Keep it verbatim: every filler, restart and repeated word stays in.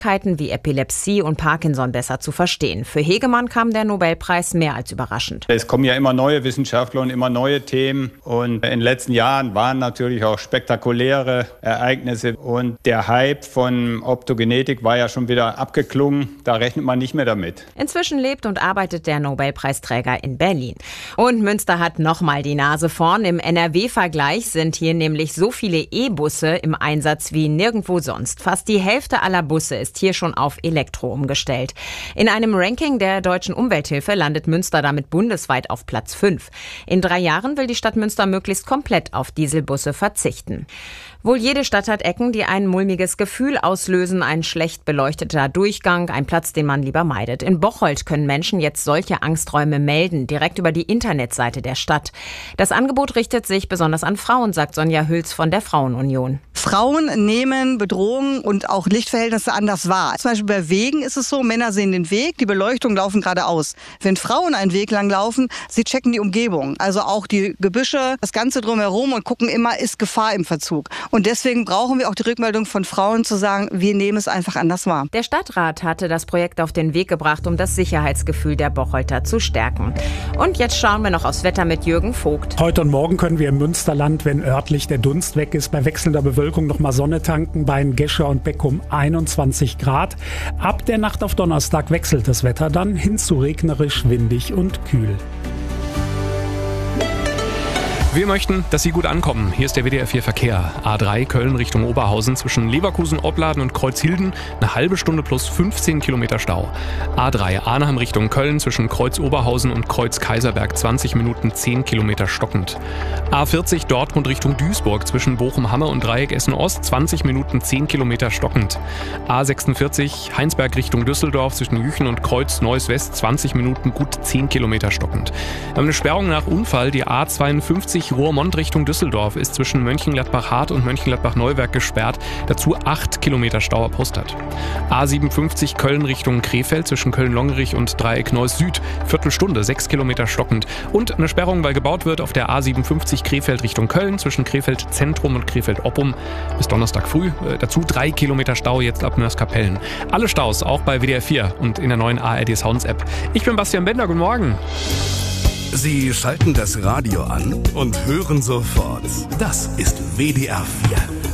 Krankheiten wie Epilepsie und Parkinson besser zu verstehen. Für Hegemann kam der Nobelpreis mehr als überraschend. Es kommen ja immer neue Wissenschaftler und immer neue Themen. Und in den letzten Jahren waren natürlich auch spektakuläre Ereignisse. Und der Hype von Optogenetik war ja schon wieder abgeklungen. Da rechnet man nicht mehr damit. Inzwischen lebt und arbeitet der Nobelpreisträger in Berlin. Und Münster hat nochmal die Nase vorn. Im N R W-Vergleich sind hier nämlich so viele E-Busse im Einsatz wie nirgendwo sonst. Fast die Hälfte aller Busse ist hier schon auf Elektro umgestellt. In einem Ranking der Deutschen Umwelthilfe landet Münster damit bundesweit auf Platz fünf. In drei Jahren will die Stadt Münster möglichst komplett auf Dieselbusse verzichten. Wohl jede Stadt hat Ecken, die ein mulmiges Gefühl auslösen. Ein schlecht beleuchteter Durchgang, ein Platz, den man lieber meidet. In Bocholt können Menschen jetzt solche Angsträume melden, direkt über die Internetseite der Stadt. Das Angebot richtet sich besonders an Frauen, sagt Sonja Hüls von der Frauenunion. Frauen nehmen Bedrohungen und auch Lichtverhältnisse anders wahr. Zum Beispiel bei Wegen ist es so, Männer sehen den Weg, die Beleuchtung laufen geradeaus. Wenn Frauen einen Weg lang laufen, sie checken die Umgebung, also auch die Gebüsche, das Ganze drumherum und gucken immer, ist Gefahr im Verzug. Und deswegen brauchen wir auch die Rückmeldung von Frauen zu sagen, wir nehmen es einfach anders wahr. Der Stadtrat hatte das Projekt auf den Weg gebracht, um das Sicherheitsgefühl der Bocholter zu stärken. Und jetzt schauen wir noch aufs Wetter mit Jürgen Vogt. Heute und morgen können wir im Münsterland, wenn örtlich der Dunst weg ist, bei wechselnder Bewölkung noch mal Sonne tanken, bei Gescher und Beckum einundzwanzig Grad. Ab der Nacht auf Donnerstag wechselt das Wetter dann hin zu regnerisch, windig und kühl. Wir möchten, dass Sie gut ankommen. Hier ist der W D R vier Verkehr. A drei Köln Richtung Oberhausen zwischen Leverkusen, Opladen und Kreuzhilden. Eine halbe Stunde plus fünfzehn Kilometer Stau. A drei Arnhem Richtung Köln zwischen Kreuz Oberhausen und Kreuz Kaiserberg zwanzig Minuten zehn Kilometer stockend. A vierzig Dortmund Richtung Duisburg zwischen Bochum-Hamme und Dreieck Essen-Ost zwanzig Minuten zehn Kilometer stockend. A sechsundvierzig Heinsberg Richtung Düsseldorf zwischen Jüchen und Kreuz Neuss West zwanzig Minuten gut zehn Kilometer stockend. Wir haben eine Sperrung nach Unfall. Die A zweiundfünfzig Rohrmond Richtung Düsseldorf ist zwischen Mönchengladbach-Hart und Mönchengladbach-Neuwerk gesperrt. Dazu acht Kilometer Stau ab Poststadt. A siebenundfünfzig Köln Richtung Krefeld zwischen Köln-Longerich und Dreieck Neuss Süd. Viertelstunde, sechs Kilometer stockend. Und eine Sperrung, weil gebaut wird auf der A siebenundfünfzig Krefeld Richtung Köln zwischen Krefeld Zentrum und Krefeld Oppum bis Donnerstag früh. Äh, dazu drei Kilometer Stau jetzt ab Mörs-Kapellen. Alle Staus auch bei W D R vier und in der neuen A R D Sounds App. Ich bin Bastian Bender, guten Morgen. Sie schalten das Radio an und hören sofort. Das ist W D R vier.